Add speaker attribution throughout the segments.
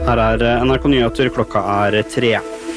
Speaker 1: Her NRK Nyheter, klokka 3.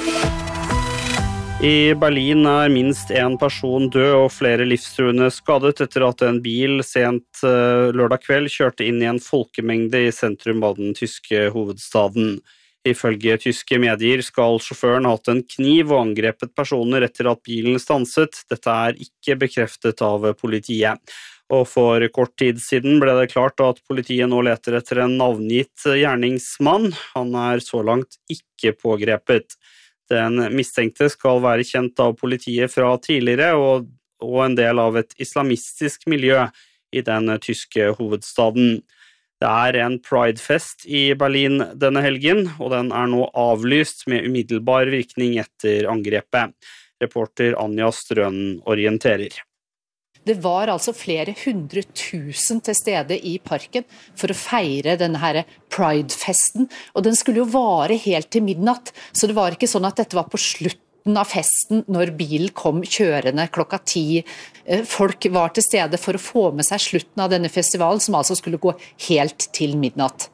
Speaker 1: I Berlin minst en person død og flere livstruende skadet etter at en bil sent lørdag kveld kjørte inn i en folkemengde i sentrum av den tyske hovedstaden. Ifølge tyske medier skal sjåføren ha hatt en kniv og angrepet personer etter at bilen stanset. Dette ikke bekreftet av politiet. Og for kort tid siden ble det klart at politiet nå leter etter en navngitt gjerningsmann. Han så langt ikke pågrepet. Den mistenkte skal være kjent av politiet fra tidligere og en del av et islamistisk miljø i den tyske hovedstaden. Det en Pride-fest i Berlin denne helgen, og den nå avlyst med umiddelbar virkning etter angrepet. Reporter Anja Strønen orienterer.
Speaker 2: Det var altså flere 100 000 til stede i parken for å feire denne her Pride-festen, og den skulle jo vare helt til midnatt, så det var ikke sånn at dette var på slutten av festen når bilen kom kjørende klokka 10. Folk var til stede for å få med seg slutten av denne festivalen, som altså skulle gå helt til midnatt.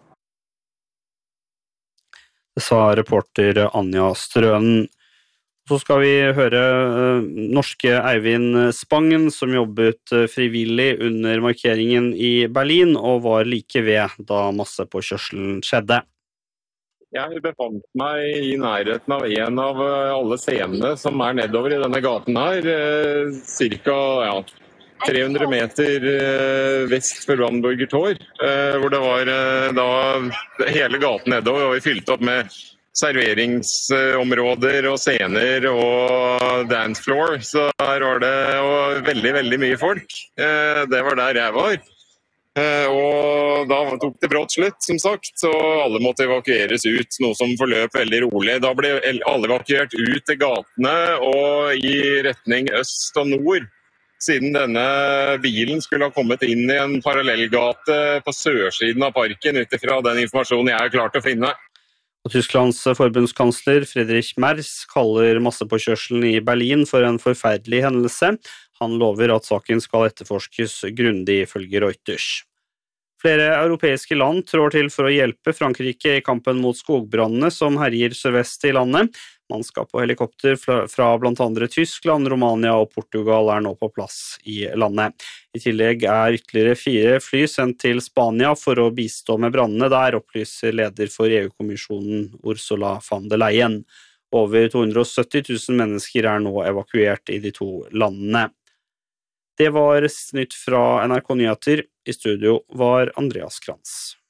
Speaker 1: Det sa reporter Anja Strønen. Så skal vi høre norske Eivind Spangen, som jobbet frivillig under markeringen i Berlin, og var like ved da massepåkjørselen skjedde.
Speaker 3: Jeg befant meg i nærheten av en av alle scenene som nedover i denne gaten her, cirka 300 meter vest for Brandenburger Tor, hvor det var da hele gaten nedover, og vi fylte opp med serveringsområder og scener og dance floor, så her var det veldig, veldig mye folk. Det var der jeg var. Og da tok det brått slutt, som sagt, så alle måtte evakueres ut, noe som forløp veldig rolig. Da ble alle evakuert ut til gatene og i retning øst og nord, siden denne bilen skulle ha kommet inn i en parallellgate på sørsiden av parken, utifra den informasjonen jeg klart å finne.
Speaker 1: Og Tysklands forbundskansler Friedrich Merz kaller massepåkjørselen i Berlin for en forferdelig hendelse. Han lover at saken skal etterforskes grundig, ifølge Reuters. Flere europeiske land trår til for å hjelpe Frankrike i kampen mot skogbrannene som herjer sørvest i landet. Mannskap og helikopter fra blant andre Tyskland, Romania og Portugal nå på plass i landet. I tillegg ytterligere 4 fly sendt til Spania for å bistå med brannene der, opplyser leder for EU-kommisjonen Ursula von der Leyen. Over 270 000 mennesker nå evakuert i de 2 landene. Det var nytt fra NRK Nyheter. I studio var Andreas Krantz.